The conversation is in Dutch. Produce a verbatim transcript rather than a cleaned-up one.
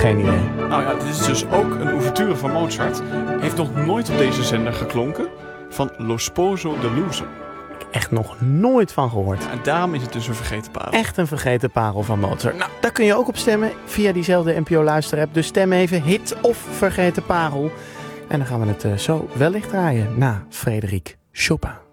Geen idee. Nou ja, dit is dus ook een ouverture van Mozart. Heeft nog nooit op deze zender geklonken. Van Lo Sposo deluso. Echt nog nooit van gehoord. En daarom is het dus een vergeten parel. Echt een vergeten parel van Mozart. Nou, daar kun je ook op stemmen via diezelfde N P O luisterapp. Dus stem even hit of vergeten parel. En dan gaan we het uh, zo wellicht draaien na Frédéric Chopin.